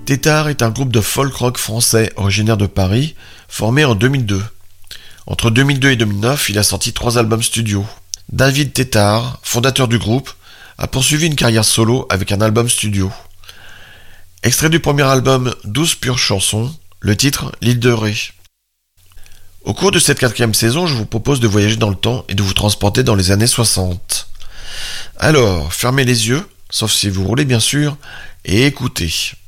Tétard est un groupe de folk-rock français originaire de Paris, formé en 2002. Entre 2002 et 2009, il a sorti 3 albums studio. David Tétard, fondateur du groupe, a poursuivi une carrière solo avec un album studio. Extrait du premier album 12 pures chansons, le titre L'île de Ré. Au cours de cette 4e saison, je vous propose de voyager dans le temps et de vous transporter dans les années 60. Alors, fermez les yeux, sauf si vous roulez bien sûr, et écoutez.